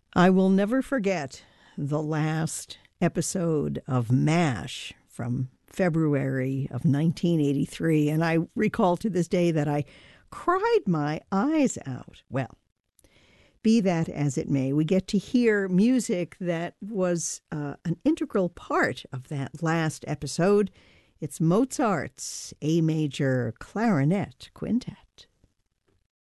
I will never forget the last episode of MASH from February of 1983, and I recall to this day that I cried my eyes out. Well, be that as it may, we get to hear music that was an integral part of that last episode. It's Mozart's A Major Clarinet Quintet.